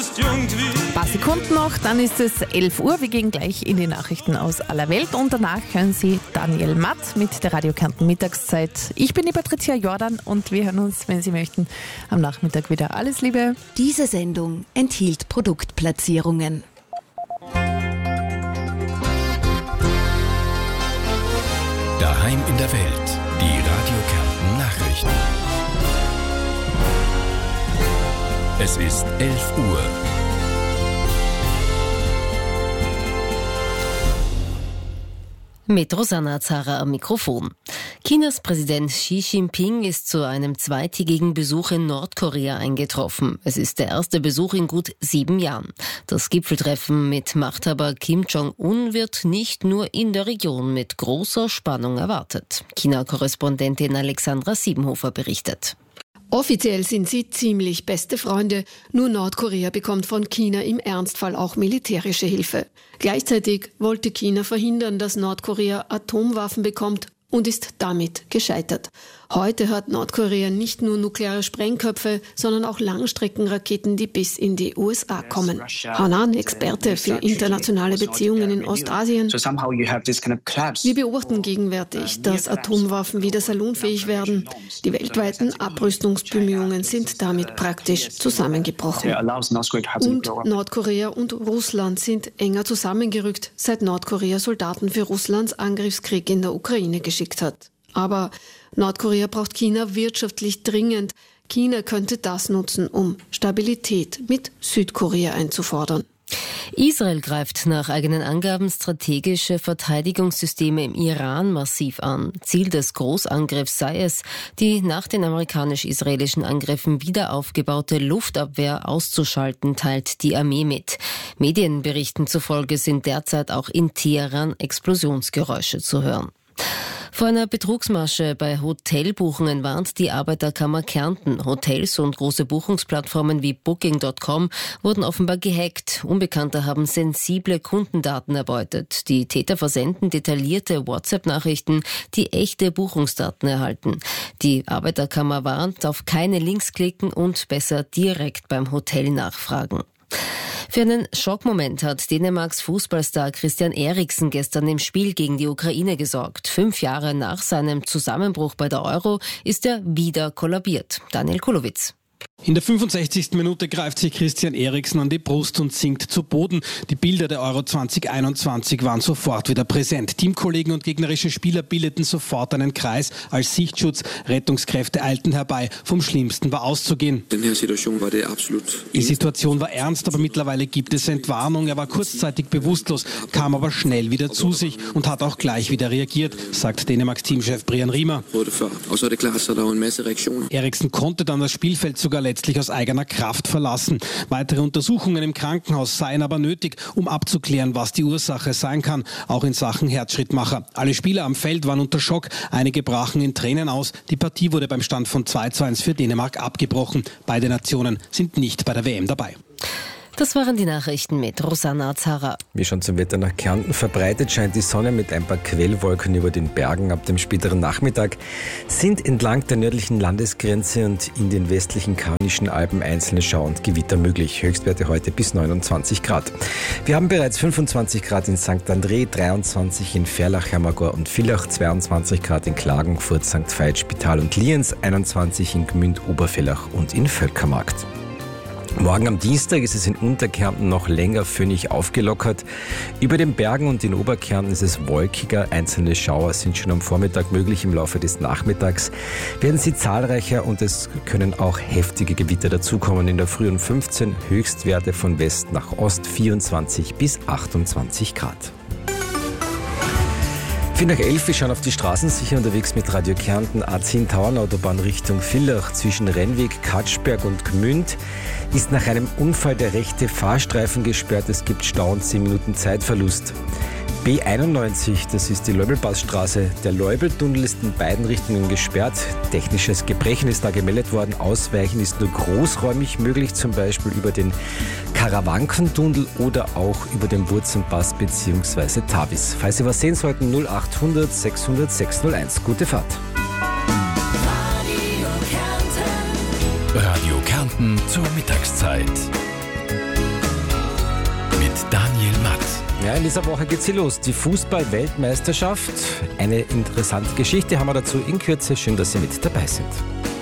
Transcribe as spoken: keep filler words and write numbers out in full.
Ein paar Sekunden noch, dann ist es elf Uhr. Wir gehen gleich in die Nachrichten aus aller Welt und danach hören Sie Daniel Matt mit der Radio Kärnten Mittagszeit. Ich bin die Patricia Jordan und wir hören uns, wenn Sie möchten, am Nachmittag wieder. Alles Liebe. Diese Sendung enthielt Produktplatzierungen. Daheim in der Welt, die Radio Kärnten Nachrichten. Es ist elf Uhr. Mit Rosanna Zara am Mikrofon. Chinas Präsident Xi Jinping ist zu einem zweitägigen Besuch in Nordkorea eingetroffen. Es ist der erste Besuch in gut sieben Jahren. Das Gipfeltreffen mit Machthaber Kim Jong-un wird nicht nur in der Region mit großer Spannung erwartet. China-Korrespondentin Alexandra Siebenhofer berichtet. Offiziell sind sie ziemlich beste Freunde. Nur Nordkorea bekommt von China im Ernstfall auch militärische Hilfe. Gleichzeitig wollte China verhindern, dass Nordkorea Atomwaffen bekommt und ist damit gescheitert. Heute hat Nordkorea nicht nur nukleare Sprengköpfe, sondern auch Langstreckenraketen, die bis in die U S A kommen. Hanan, Experte für internationale Beziehungen in Ostasien. Wir beobachten gegenwärtig, dass Atomwaffen wieder salonfähig werden. Die weltweiten Abrüstungsbemühungen sind damit praktisch zusammengebrochen. Und Nordkorea und Russland sind enger zusammengerückt, seit Nordkorea Soldaten für Russlands Angriffskrieg in der Ukraine geschickt hat. Aber Nordkorea braucht China wirtschaftlich dringend. China könnte das nutzen, um Stabilität mit Südkorea einzufordern. Israel greift nach eigenen Angaben strategische Verteidigungssysteme im Iran massiv an. Ziel des Großangriffs sei es, die nach den amerikanisch-israelischen Angriffen wieder aufgebaute Luftabwehr auszuschalten, teilt die Armee mit. Medienberichten zufolge sind derzeit auch in Teheran Explosionsgeräusche zu hören. Vor einer Betrugsmasche bei Hotelbuchungen warnt die Arbeiterkammer Kärnten. Hotels und große Buchungsplattformen wie Booking Punkt com wurden offenbar gehackt. Unbekannte haben sensible Kundendaten erbeutet. Die Täter versenden detaillierte WhatsApp-Nachrichten, die echte Buchungsdaten erhalten. Die Arbeiterkammer warnt, auf keine Links klicken und besser direkt beim Hotel nachfragen. Für einen Schockmoment hat Dänemarks Fußballstar Christian Eriksen gestern im Spiel gegen die Ukraine gesorgt. Fünf Jahre nach seinem Zusammenbruch bei der Euro ist er wieder kollabiert. Daniel Kulowitz. In der fünfundsechzigsten Minute greift sich Christian Eriksen an die Brust und sinkt zu Boden. Die Bilder der Euro zwanzig einundzwanzig waren sofort wieder präsent. Teamkollegen und gegnerische Spieler bildeten sofort einen Kreis als Sichtschutz. Rettungskräfte eilten herbei. Vom Schlimmsten war auszugehen. Die Situation war ernst, aber mittlerweile gibt es Entwarnung. Er war kurzzeitig bewusstlos, kam aber schnell wieder zu sich und hat auch gleich wieder reagiert, sagt Dänemarks Teamchef Brian Riemer. Eriksen konnte dann das Spielfeld sogar letztlich aus eigener Kraft verlassen. Weitere Untersuchungen im Krankenhaus seien aber nötig, um abzuklären, was die Ursache sein kann, auch in Sachen Herzschrittmacher. Alle Spieler am Feld waren unter Schock, einige brachen in Tränen aus. Die Partie wurde beim Stand von zwei zu eins für Dänemark abgebrochen. Beide Nationen sind nicht bei der W M dabei. Das waren die Nachrichten mit Rosanna Zara. Wie schon zum Wetter nach Kärnten verbreitet, scheint die Sonne mit ein paar Quellwolken über den Bergen. Ab dem späteren Nachmittag sind entlang der nördlichen Landesgrenze und in den westlichen Karnischen Alpen einzelne Schau- und Gewitter möglich. Höchstwerte heute bis neunundzwanzig Grad. Wir haben bereits fünfundzwanzig Grad in Sankt André, dreiundzwanzig in Ferlach, Hermagor und Villach, zweiundzwanzig Grad in Klagenfurt, Sankt Veit, Spital und Lienz, einundzwanzig in Gmünd, Obervellach und in Völkermarkt. Morgen am Dienstag ist es in Unterkärnten noch länger föhnig aufgelockert. Über den Bergen und in Oberkärnten ist es wolkiger. Einzelne Schauer sind schon am Vormittag möglich. Im Laufe des Nachmittags werden sie zahlreicher und es können auch heftige Gewitter dazukommen. In der Früh um fünfzehn Höchstwerte von West nach Ost vierundzwanzig bis achtundzwanzig Grad. vier nach elf, wir schauen auf die Straßen, sicher unterwegs mit Radio Kärnten. A zehn Tauernautobahn Richtung Villach zwischen Rennweg, Katschberg und Gmünd ist nach einem Unfall der rechte Fahrstreifen gesperrt. Es gibt Stau und zehn Minuten Zeitverlust. B einundneunzig, das ist die Leubelpassstraße. Der Leubeltunnel ist in beiden Richtungen gesperrt. Technisches Gebrechen ist da gemeldet worden. Ausweichen ist nur großräumig möglich, zum Beispiel über den Karawankentunnel oder auch über den Wurzenpass bzw. Tavis. Falls Sie was sehen sollten, null achthundert sechshundert sechshunderteins. Gute Fahrt. Radio Kärnten zur Mittagszeit. Daniel Matt. Ja, in dieser Woche geht sie los. Die Fußball-Weltmeisterschaft. Eine interessante Geschichte haben wir dazu in Kürze. Schön, dass Sie mit dabei sind.